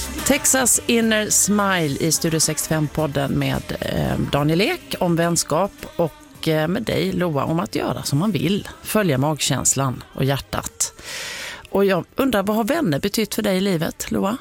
Texas Inner Smile i Studio 65-podden med Daniel Ek om vänskap och med dig, Loa, om att göra som man vill. Följa magkänslan och hjärtat. Och jag undrar, vad har vänner betytt för dig i livet, Loa?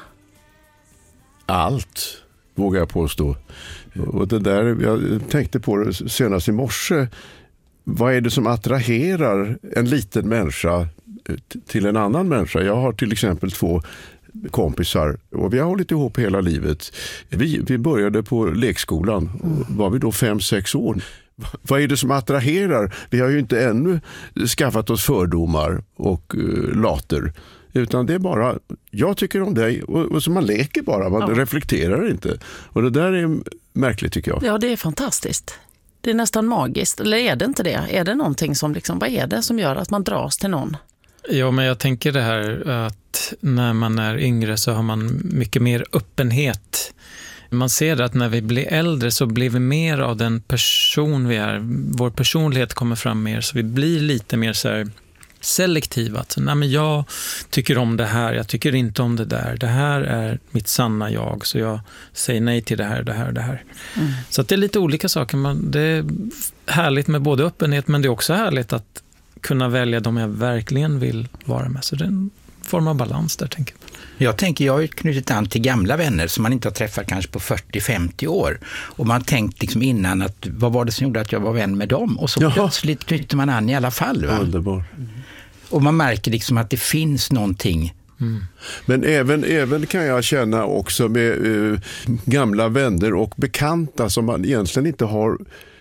Allt, vågar jag påstå. Och det där, jag tänkte på det senast i morse. Vad är det som attraherar en liten människa till en annan människa? Jag har till exempel 2 kompisar och vi har hållit ihop hela livet. Vi började på lekskolan. Var vi då 5-6 år? Vad är det som attraherar? Vi har ju inte ännu skaffat oss fördomar och later. Utan det är bara, jag tycker om dig och så man leker bara, man reflekterar inte. Och det där är märkligt tycker jag. Ja, det är fantastiskt. Det är nästan magiskt, eller är det inte det? Är det någonting som liksom, vad är det som gör att man dras till någon? Ja, men jag tänker det här att när man är yngre så har man mycket mer öppenhet. Man ser att när vi blir äldre så blir vi mer av den person vi är. Vår personlighet kommer fram mer, så vi blir lite mer så här selektiva. Så, nej, men jag tycker om det här, jag tycker inte om det där. Det här är mitt sanna jag, så jag säger nej till det här, det här, det här. Så att det är lite olika saker. Det är härligt med både öppenhet, men det är också härligt att kunna välja de jag verkligen vill vara med. Så det är en form av balans där, tänker jag. Jag har ju knutit an till gamla vänner som man inte har träffat kanske på 40-50 år. Och man tänkt liksom innan att vad var det som gjorde att jag var vän med dem? Och så plötsligt knyter man an i alla fall. Va? Underbar. Och man märker liksom att det finns någonting. Men även kan jag känna också med gamla vänner och bekanta som man egentligen inte har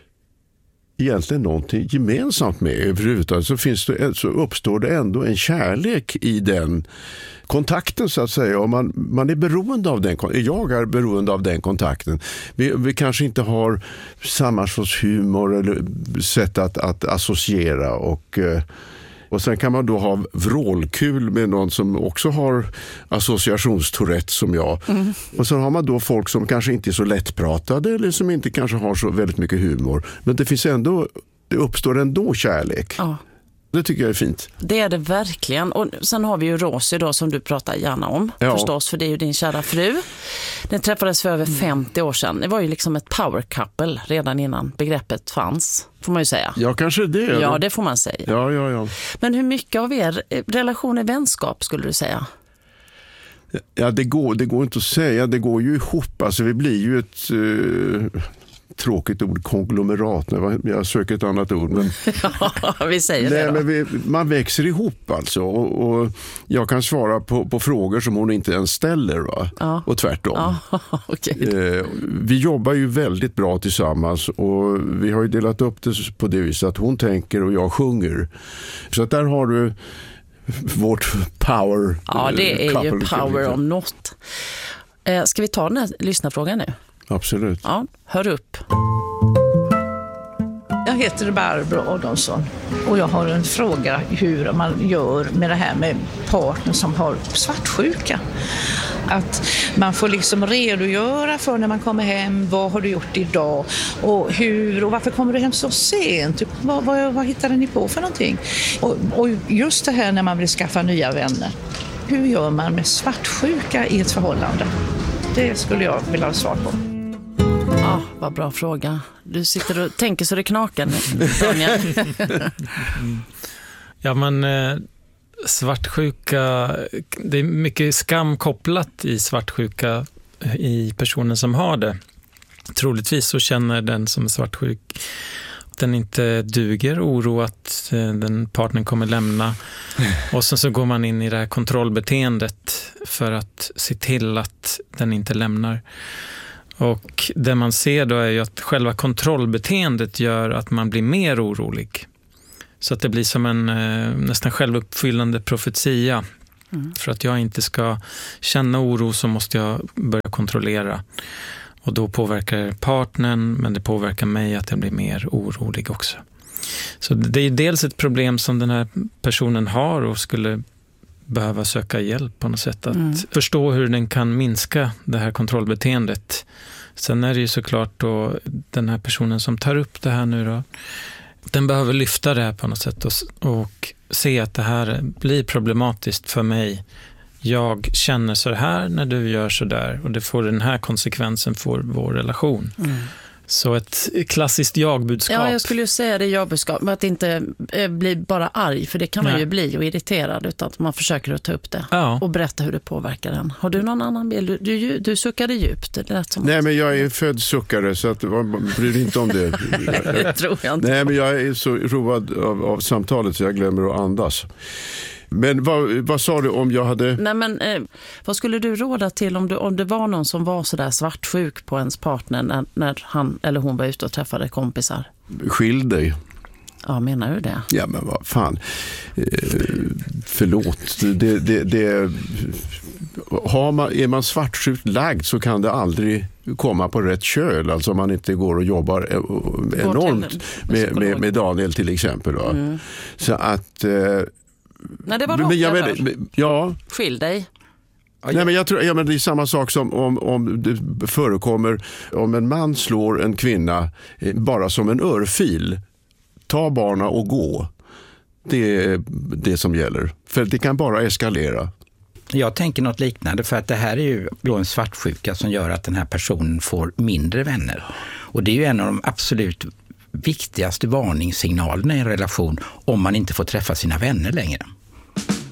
någonting gemensamt med överhuvudtaget, så uppstår det ändå en kärlek i den kontakten så att säga, och man är beroende av den. Jag är beroende av den kontakten. Vi kanske inte har samma sorts humor eller sätt att associera och sen kan man då ha vrålkul med någon som också har associationstourette som jag. Och sen har man då folk som kanske inte är så lättpratade eller som inte kanske har så väldigt mycket humor. Men det uppstår ändå kärlek. Ja. Det tycker jag är fint. Det är det verkligen. Och sen har vi ju Rosie då som du pratar gärna om. Ja. Förstås, för det är ju din kära fru. Den träffades för över 50 år sedan. Det var ju liksom ett power couple redan innan begreppet fanns, får man ju säga. Ja, kanske det. Ja, det får man säga. Ja. Men hur mycket av er relation är vänskap, skulle du säga? Ja, det går inte att säga. Det går ju ihop. Alltså vi blir ju ett... tråkigt ord, konglomerat. Jag söker ett annat ord. Men, ja, vi säger det då. Men man växer ihop alltså. Och jag kan svara på frågor som hon inte ens ställer. Va? Ja. Och tvärtom. Ja, okay. Vi jobbar ju väldigt bra tillsammans. Och vi har ju delat upp det på det viset att hon tänker och jag sjunger. Så att där har du vårt power. Ja, det är ju power om något. Ska vi ta den här lyssnarfrågan nu? Absolut. Ja, hör upp. Jag heter Barbro Adolfsson och jag har en fråga hur man gör med det här med partner som har svartsjuka. Att man får liksom redogöra för när man kommer hem, vad har du gjort idag och hur och varför kommer du hem så sent? Vad hittade ni på för någonting? Och just det här när man vill skaffa nya vänner. Hur gör man med svartsjuka i ett förhållande? Det skulle jag vilja ha svar på. Ja, vad bra fråga. Du sitter och tänker så det knakar nu, Daniel. Ja, men svartsjuka, det är mycket skam kopplat i svartsjuka i personen som har det. Troligtvis så känner den som är svartsjuk att den inte duger, oro att den partnern kommer lämna. Och sen så går man in i det här kontrollbeteendet för att se till att den inte lämnar. Och det man ser då är ju att själva kontrollbeteendet gör att man blir mer orolig. Så att det blir som en nästan självuppfyllande profetia. För att jag inte ska känna oro så måste jag börja kontrollera. Och då påverkar partnern, men det påverkar mig att jag blir mer orolig också. Så det är dels ett problem som den här personen har och skulle behöva söka hjälp på något sätt. Att förstå hur den kan minska det här kontrollbeteendet. Sen är det ju såklart då den här personen som tar upp det här nu då. Den behöver lyfta det här på något sätt och se att det här blir problematiskt för mig jag känner så här när du gör så där och det får den här konsekvensen för vår relation. Så ett klassiskt jagbudskap. Ja, jag skulle ju säga det jagbudskap, men att inte bli bara arg, för det kan man ju bli och irriterad, utan att man försöker att ta upp det och berätta hur det påverkar den. Har du någon annan bild? Du suckade djupt. Det lät som men jag är född suckare, så att, bryr inte om det. Det tror jag inte. Nej, men jag är så road av samtalet så jag glömmer att andas. Men vad sa du om jag hade... Nej, men vad skulle du råda till om det var någon som var så där svartsjuk på ens partner när han eller hon var ute och träffade kompisar? Skilj dig. Ja, menar du det? Ja, men vad fan. Förlåt. Är man svartsjukt lagd så kan det aldrig komma på rätt köl. Alltså om man inte går och jobbar enormt med Daniel till exempel. Va? Så att... Nej, det var rått. Skilj dig. Nej, men jag tror men det är samma sak som om det förekommer om en man slår en kvinna bara som en örfil. Ta barna och gå. Det är det som gäller. För det kan bara eskalera. Jag tänker något liknande, för att det här är ju en svartsjuka som gör att den här personen får mindre vänner. Och det är ju en av de absolut viktigaste varningssignalerna i en relation om man inte får träffa sina vänner längre.